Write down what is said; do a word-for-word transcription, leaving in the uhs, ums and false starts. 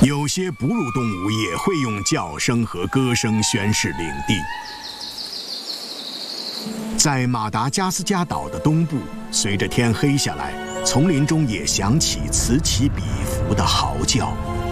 有些哺乳动物也会用叫声和歌声宣示领地。在马达加斯加岛的东部，随着天黑下来，丛林中也响起此起彼伏的嚎叫。